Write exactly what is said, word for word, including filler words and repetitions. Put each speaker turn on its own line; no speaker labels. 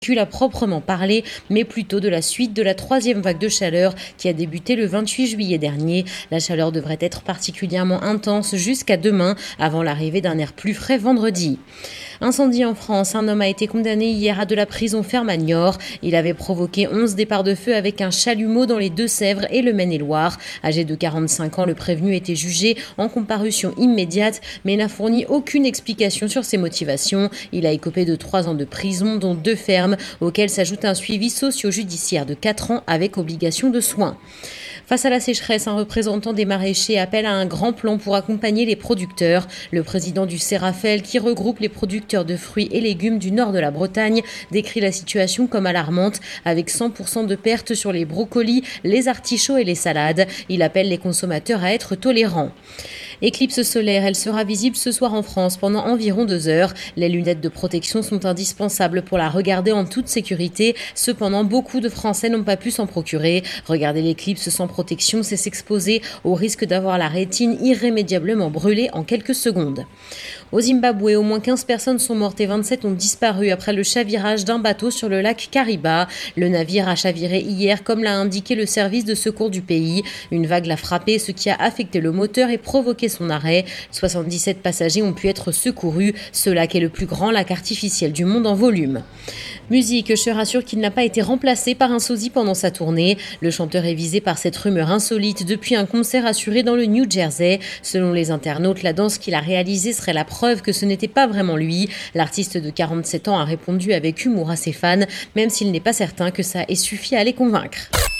à proprement parler, mais plutôt de la suite de la troisième vague de chaleur qui a débuté le vingt-huit juillet dernier. La chaleur devrait être particulièrement intense jusqu'à demain, avant l'arrivée d'un air plus frais vendredi. Incendie en France, un homme a été condamné hier à de la prison ferme à Niort. Il avait provoqué onze départs de feu avec un chalumeau dans les Deux-Sèvres et le Maine-et-Loire. Âgé de quarante-cinq ans, le prévenu était jugé en comparution immédiate, mais n'a fourni aucune explication sur ses motivations. Il a écopé de trois ans de prison, dont deux fermes, auxquels s'ajoute un suivi socio-judiciaire de quatre ans avec obligation de soins. Face à la sécheresse, un représentant des maraîchers appelle à un grand plan pour accompagner les producteurs. Le président du Cérafel, qui regroupe les producteurs de fruits et légumes du nord de la Bretagne, décrit la situation comme alarmante, avec cent pour cent de pertes sur les brocolis, les artichauts et les salades. Il appelle les consommateurs à être tolérants. Éclipse solaire, elle sera visible ce soir en France pendant environ deux heures. Les lunettes de protection sont indispensables pour la regarder en toute sécurité. Cependant, beaucoup de Français n'ont pas pu s'en procurer. Regarder l'éclipse sans protection, c'est s'exposer au risque d'avoir la rétine irrémédiablement brûlée en quelques secondes. Au Zimbabwe, au moins quinze personnes sont mortes et vingt-sept ont disparu après le chavirage d'un bateau sur le lac Kariba. Le navire a chaviré hier, comme l'a indiqué le service de secours du pays. Une vague l'a frappé, ce qui a affecté le moteur et provoqué son arrêt. soixante-dix-sept passagers ont pu être secourus. Ce lac est le plus grand lac artificiel du monde en volume. Musique, Usher assure qu'il n'a pas été remplacé par un sosie pendant sa tournée. Le chanteur est visé par cette rumeur insolite depuis un concert assuré dans le New Jersey. Selon les internautes, la danse qu'il a réalisée serait la preuve que ce n'était pas vraiment lui. L'artiste de quarante-sept ans a répondu avec humour à ses fans, même s'il n'est pas certain que ça ait suffi à les convaincre.